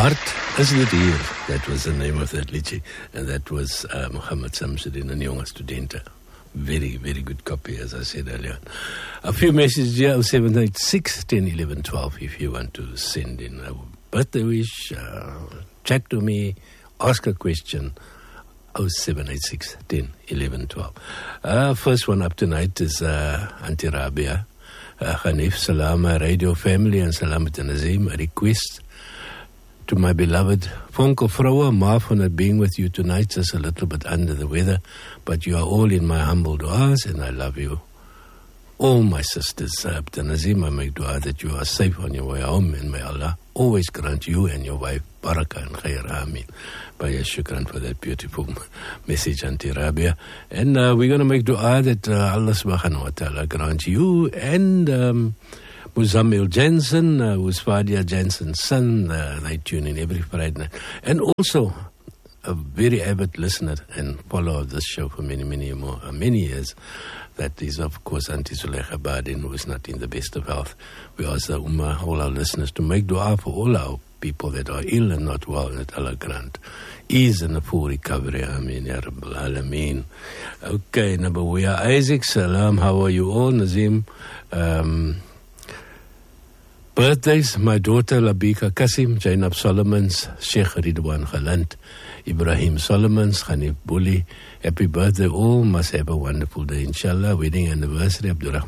Hart is dit hier. That was the name of that liedje. And that was Muhammad Samsudin and Jonge Studente. Very, very good copy, as I said earlier. A few messages here, 0786 10 11 12, if you want to send in a birthday wish, chat to me, ask a question, 0786 10 11 12. First one up tonight is Auntie Rabia. Hanif, salam, radio family, and salam to Nazim. A request to my beloved Fonko Vrouwe, Ma van het being with you tonight, just a little bit under the weather, but you are all in my humble du'as, and I love you. All my sisters, Abda Nazim, I make dua that you are safe on your way home, and may Allah always grant you and your wife barakah and khair, ameen. Baya shukran for that beautiful message, Auntie Rabia. And we're going to make dua that Allah subhanahu wa ta'ala grant you and Muzammil Jensen, who's Fadia Jensen's son, they tune in every Friday night. And also a very avid listener and follower of this show for many years. That is, of course, Auntie Zuleika Badin, who is not in the best of health. We ask the Ummah, all our listeners, to make dua for all our people that are ill and not well, that Allah grant ease and a full recovery. Ameen, Ya Rabbal Alameen. Okay, Nabawiya Isaac, salam, how are you all? Nazim, birthdays, my daughter Labika Kasim, Jainab Solomons, Sheikh Ridwan Khalant, Ibrahim Solomons, Khanif Bulli. Happy birthday all, must have a wonderful day inshallah. Wedding anniversary, Abdul Rahman